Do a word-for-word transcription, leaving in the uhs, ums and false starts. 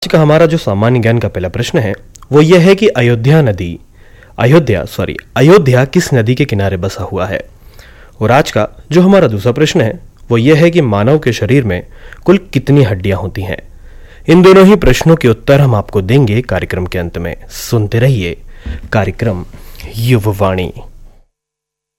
आज का हमारा जो सामान्य ज्ञान का पहला प्रश्न है वो यह है कि अयोध्या नदी अयोध्या सॉरी अयोध्या किस नदी के किनारे बसा हुआ है। और आज का जो हमारा दूसरा प्रश्न है वो यह है कि मानव के शरीर में कुल कितनी हड्डियां होती हैं। इन दोनों ही प्रश्नों के उत्तर हम आपको देंगे कार्यक्रम के अंत में। सुनते रहिए कार्यक्रम युववाणी।